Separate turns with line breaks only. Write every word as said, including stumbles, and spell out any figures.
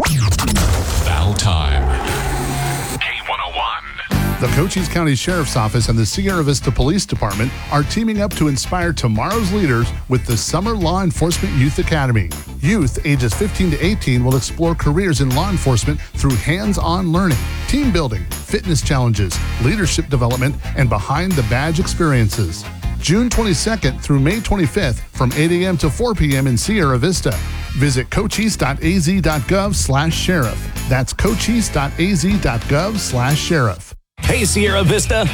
Battle time. K one oh one.
The Cochise County Sheriff's Office and the Sierra Vista Police Department are teaming up to inspire tomorrow's leaders with the Summer Law Enforcement Youth Academy. Youth ages fifteen to eighteen will explore careers in law enforcement through hands-on learning, team building, fitness challenges, leadership development, and behind-the-badge experiences. June twenty-second through May twenty-fifth from eight a.m. to four p.m. in Sierra Vista. Visit cochise dot a z dot gov slash sheriff. That's cochise dot a z dot gov slash sheriff.
Hey, Sierra Vista.